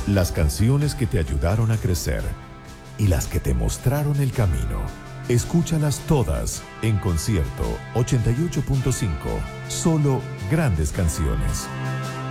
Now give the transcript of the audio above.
Las canciones que te ayudaron a crecer y las que te mostraron el camino. Escúchalas todas en Concierto 88.5. Solo grandes canciones.